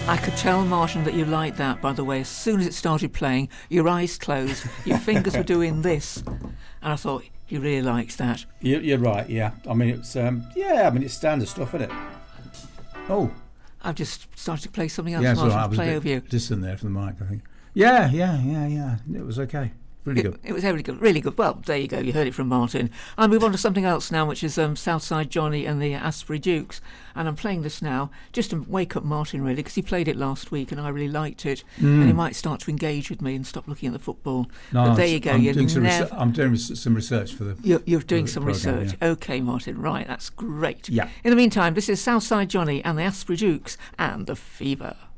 I could tell, Martin, that you liked that, by the way. As soon as it started playing, your eyes closed, your fingers were doing this. And I thought, he really likes that. You're right, yeah. I mean, it's standard stuff, isn't it? Oh. I've just started to play something else, Yeah, Martin, right. to play over you. Distant there from the mic, I think. Yeah. It was okay. Really good. It was really good. Well, there you go. You heard it from Martin. I'll move on to something else now, which is Southside Johnny and the Asprey Dukes. And I'm playing this now just to wake up Martin, really, because he played it last week and I really liked it. And he might start to engage with me and stop looking at the football. No, but there you go. I'm doing some research for the. You're doing some program, research. yeah. OK, Martin. Right, that's great. Yeah. In the meantime, this is Southside Johnny and the Asprey Dukes and the Fever.